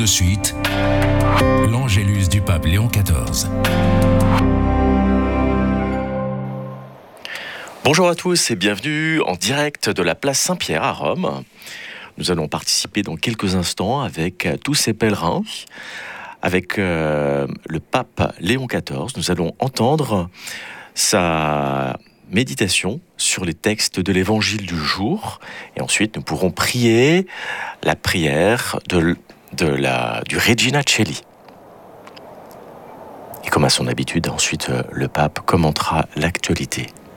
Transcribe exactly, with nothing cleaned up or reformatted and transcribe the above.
suite, l'Angélus du pape Léon quatorze. Bonjour à tous et bienvenue en direct de la place Saint-Pierre à Rome. Nous allons participer dans quelques instants avec tous ces pèlerins, avec euh, le pape Léon quatorze. Nous allons entendre sa méditation sur les textes de l'évangile du jour. Et ensuite, nous pourrons prier la prière de, de la, du Regina Coeli. Et comme à son habitude, ensuite, le pape commentera l'actualité.